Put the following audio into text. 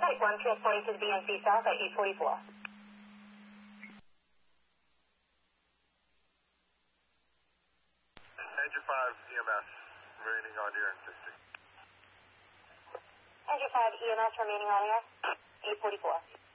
Type 1 transporting to the BNC South at 844. Engine 5 EMS remaining on air in district. Engine 5 EMS remaining on air, 844.